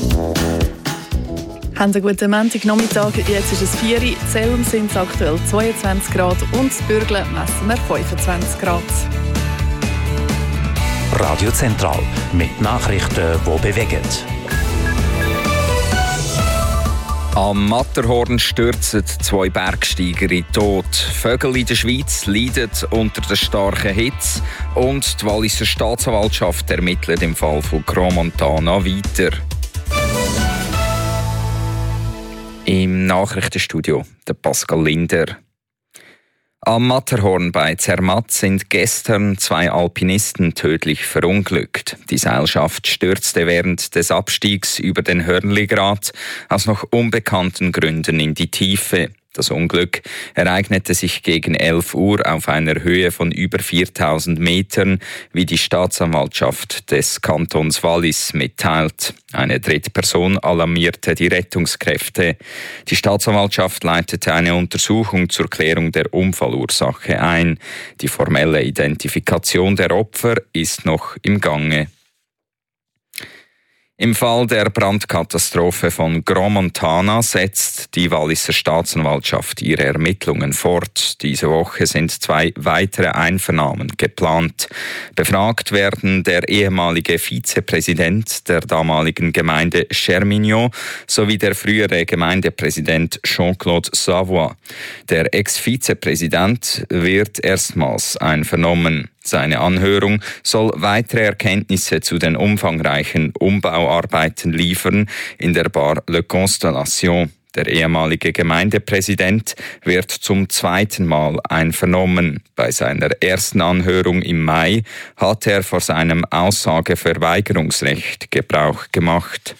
Haben einen guten Montagnachmittag. Jetzt ist es 4 Uhr. In Zellum sind es aktuell 22 Grad und in Bürgle messen wir 25 Grad. Radio Zentral mit Nachrichten, die bewegen. Am Matterhorn stürzen 2 Bergsteiger in den Tod. Vögel in der Schweiz leiden unter der starken Hitze und die Walliser Staatsanwaltschaft ermittelt im Fall von Crans-Montana weiter. Im Nachrichtenstudio der Pascal Linder. Am Matterhorn bei Zermatt sind gestern 2 Alpinisten tödlich verunglückt. Die Seilschaft stürzte während des Abstiegs über den Hörnligrat aus noch unbekannten Gründen in die Tiefe. Das Unglück ereignete sich gegen 11 Uhr auf einer Höhe von über 4000 Metern, wie die Staatsanwaltschaft des Kantons Wallis mitteilt. Eine dritte Person alarmierte die Rettungskräfte. Die Staatsanwaltschaft leitete eine Untersuchung zur Klärung der Unfallursache ein. Die formelle Identifikation der Opfer ist noch im Gange. Im Fall der Brandkatastrophe von Crans-Montana setzt die Walliser Staatsanwaltschaft ihre Ermittlungen fort. Diese Woche sind 2 weitere Einvernahmen geplant. Befragt werden der ehemalige Vizepräsident der damaligen Gemeinde Chermignon sowie der frühere Gemeindepräsident Jean-Claude Savoy. Der Ex-Vizepräsident wird erstmals einvernommen. Seine Anhörung soll weitere Erkenntnisse zu den umfangreichen Umbauarbeiten liefern in der Bar Le Constellation. Der ehemalige Gemeindepräsident wird zum 2. Mal einvernommen. Bei seiner ersten Anhörung im Mai hat er vor seinem Aussageverweigerungsrecht Gebrauch gemacht.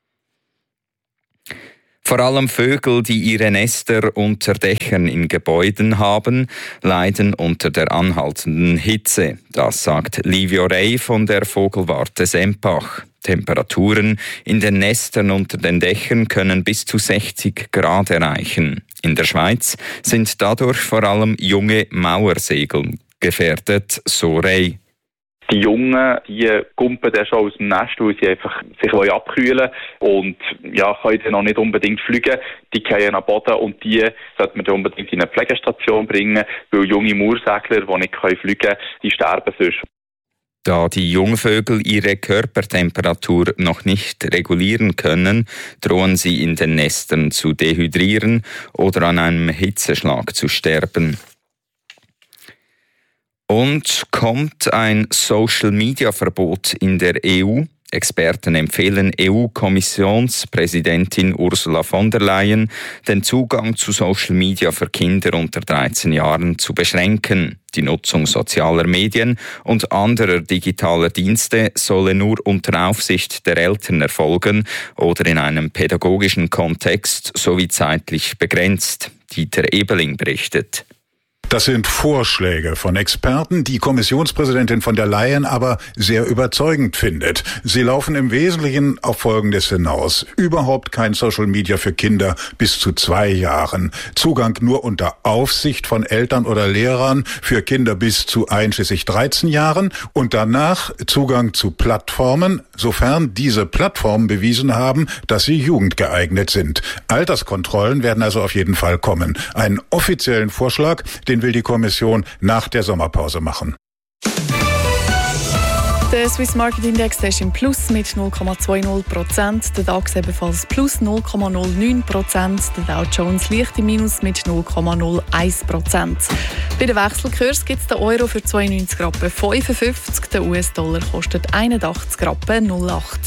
Vor allem Vögel, die ihre Nester unter Dächern in Gebäuden haben, leiden unter der anhaltenden Hitze. Das sagt Livio Rey von der Vogelwarte Sempach. Temperaturen in den Nestern unter den Dächern können bis zu 60 Grad erreichen. In der Schweiz sind dadurch vor allem junge Mauersegel gefährdet, so Rey. Die Jungen, die kumpen dann schon aus dem Nest, weil sie einfach sich abkühlen wollen und können dann noch nicht unbedingt fliegen. Die fallen am Boden und die sollte man dann unbedingt in eine Pflegestation bringen, weil junge Mauersegler, die nicht fliegen können, die sterben sonst. Da die Jungvögel ihre Körpertemperatur noch nicht regulieren können, drohen sie in den Nestern zu dehydrieren oder an einem Hitzeschlag zu sterben. Und kommt ein Social-Media-Verbot in der EU? Experten empfehlen EU-Kommissionspräsidentin Ursula von der Leyen, den Zugang zu Social Media für Kinder unter 13 Jahren zu beschränken. Die Nutzung sozialer Medien und anderer digitaler Dienste solle nur unter Aufsicht der Eltern erfolgen oder in einem pädagogischen Kontext sowie zeitlich begrenzt. Dieter Ebeling berichtet. Das sind Vorschläge von Experten, die Kommissionspräsidentin von der Leyen aber sehr überzeugend findet. Sie laufen im Wesentlichen auf Folgendes hinaus. Überhaupt kein Social Media für Kinder bis zu 2 Jahren. Zugang nur unter Aufsicht von Eltern oder Lehrern für Kinder bis zu einschließlich 13 Jahren. Und danach Zugang zu Plattformen, sofern diese Plattformen bewiesen haben, dass sie jugendgeeignet sind. Alterskontrollen werden also auf jeden Fall kommen. Einen offiziellen Vorschlag, den will die Kommission nach der Sommerpause machen. Der Swiss Market Index ist im Plus mit 0,20%, der DAX ebenfalls plus 0,09%, der Dow Jones leicht im Minus mit 0,01%. Bei den Wechselkurs gibt es den Euro für 92 Rappen 55, der US-Dollar kostet 81 Rappen 08.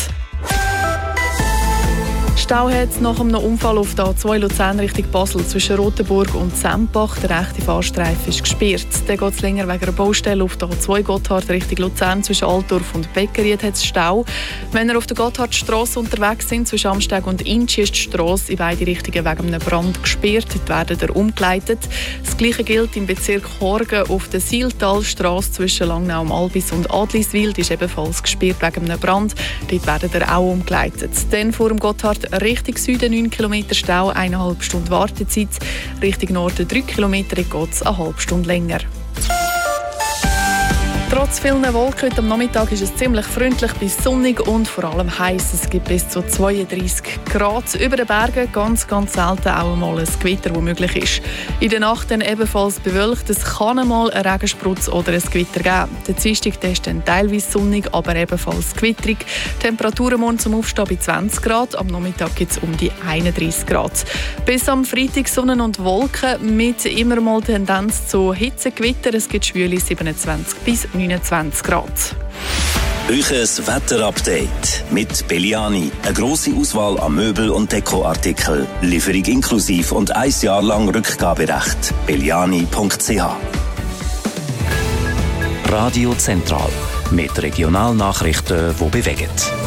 Stau hat es nach einem Unfall auf der A2 Luzern Richtung Basel zwischen Rotenburg und Sempach. Der rechte Fahrstreifen ist gesperrt. Dann geht es länger wegen einer Baustelle auf der A2 Gotthard Richtung Luzern zwischen Altdorf und Beckeried hat es Stau. Wenn ihr auf der Gotthardstrasse unterwegs sind, zwischen Amsteg und Inschi ist die Strasse in beide Richtungen wegen einem Brand gesperrt. Dort werden ihr umgeleitet. Das Gleiche gilt im Bezirk Horgen auf der Sieltalstrasse zwischen Langnau am Albis und Adliswil. Die ist ebenfalls gesperrt wegen einem Brand. Dort werden ihr auch umgeleitet. Dann vor dem Gotthard Richtung Süden 9 Kilometer Stau, 1,5 Stunden Wartezeit. Richtung Norden 3 Kilometer geht es eine halbe Stunde länger. Trotz vielen Wolken heute am Nachmittag ist es ziemlich freundlich bis sonnig und vor allem heiß. Es gibt bis zu 32 Grad. Über den Bergen ganz selten auch einmal ein Gewitter, das möglich ist. In der Nacht dann ebenfalls bewölkt. Es kann einmal einen Regensprutz oder ein Gewitter geben. Der Dienstag ist dann teilweise sonnig, aber ebenfalls gewitterig. Temperaturen morgen zum Aufstehen bei 20 Grad. Am Nachmittag gibt es um die 31 Grad. Bis am Freitag Sonne und Wolken mit immer mal Tendenz zu Hitzegewitter. Es gibt schwüle 27 bis 29 Grad. Euches Wetterupdate mit Belliani. Eine grosse Auswahl an Möbel- und Dekoartikeln. Lieferung inklusiv und 1 Jahr lang Rückgaberecht. Belliani.ch. Radio Zentral mit Regionalnachrichten, die bewegen.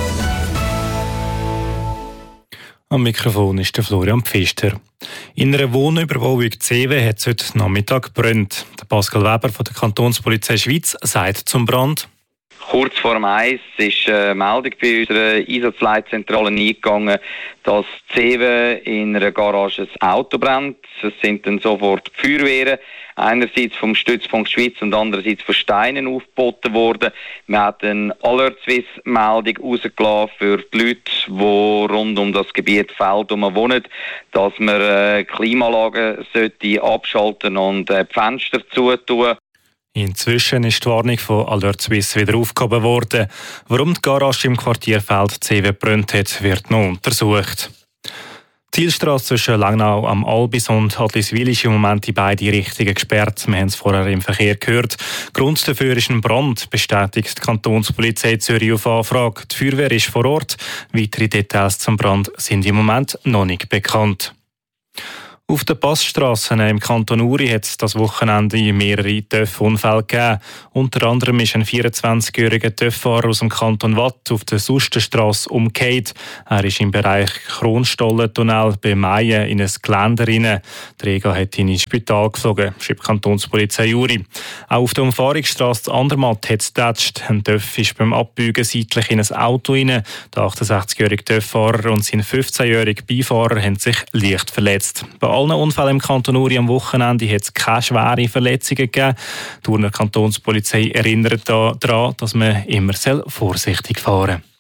Am Mikrofon ist der Florian Pfister. In einer Wohnüberbauung Zewe hat es heute Nachmittag gebrannt. Der Pascal Weber von der Kantonspolizei Schweiz sagt zum Brand: Kurz vor 1 ist eine Meldung bei unserer Einsatzleitzentrale eingegangen, dass Zewe in einer Garage ein Auto brennt. Es sind dann sofort die Feuerwehren, einerseits vom Stützpunkt Schweiz und andererseits von Steinen aufgeboten worden. Wir haben eine Alert-Swiss-Meldung rausgelassen für die Leute, die rund um das Gebiet Feldum wohnen, dass man Klimaanlagen abschalten und die Fenster zutun. Inzwischen ist die Warnung von Alert Swiss wieder aufgehoben worden. Warum die Garage im Quartier Feld-Zewe gebrannt hat, wird noch untersucht. Die Zielstrasse zwischen Langnau am Albis und Adliswil ist im Moment in beide Richtungen gesperrt. Wir haben es vorher im Verkehr gehört. Grund dafür ist ein Brand, bestätigt die Kantonspolizei Zürich auf Anfrage. Die Feuerwehr ist vor Ort. Weitere Details zum Brand sind im Moment noch nicht bekannt. Auf den Passstrassen im Kanton Uri hat es das Wochenende mehrere TÜV-Unfälle gegeben. Unter anderem ist ein 24-jähriger TÜV-Fahrer aus dem Kanton Watt auf der Sustenstrasse umgekehrt. Er ist im Bereich Kronstollentunnel bei Mayen in ein Geländer rein. Der EGA hat ihn ins Spital geflogen, schreibt die Kantonspolizei Uri. Auch auf der Umfahrungsstrasse Andermatt hat es getatscht. Ein TÜV ist beim Abbiegen seitlich in ein Auto rein. Der 68-jährige TÜV-Fahrer und sein 15-jähriger Beifahrer haben sich leicht verletzt. Bei allen Unfällen im Kanton Uri am Wochenende hat es keine schweren Verletzungen gegeben. Die Urner Kantonspolizei erinnert daran, dass man immer vorsichtig fahren soll.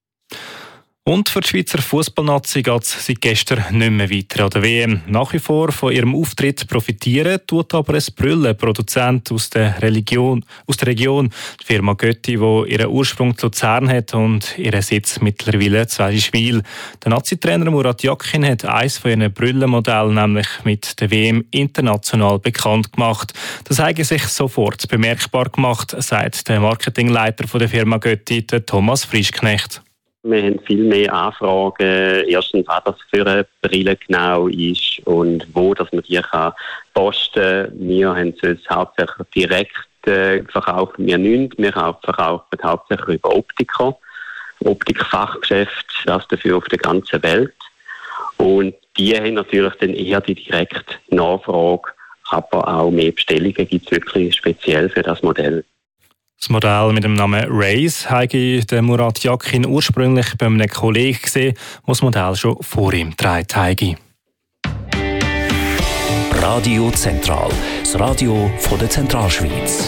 Und für die Schweizer Fußballnazi geht es seit gestern nicht mehr weiter an der WM. Nach wie vor von ihrem Auftritt profitieren tut aber ein Brüllen-Produzent aus der Region, die Firma Götti, die ihren Ursprung in Luzern hat und ihren Sitz mittlerweile in Zweischwil. Der Nazi-Trainer Murat Yakin hat eines von ihren Brüllenmodellen nämlich mit der WM international bekannt gemacht. Das hat sich sofort bemerkbar gemacht, sagt der Marketingleiter der Firma Götti, der Thomas Frischknecht. Wir haben viel mehr Anfragen, erstens, was das für eine Brille genau ist und wo dass man die posten kann. Wir haben es hauptsächlich direkt verkaufen wir nicht. Wir verkaufen hauptsächlich über Optikfachgeschäft, das dafür auf der ganzen Welt. Und die haben natürlich dann eher die direkte Nachfrage, aber auch mehr Bestellungen gibt es wirklich speziell für das Modell. Das Modell mit dem Namen Race habe der Murat Yakin ursprünglich bei einem Kollegen gesehen, der das Modell schon vor ihm getragen habe. Radio Zentral, das Radio von der Zentralschweiz.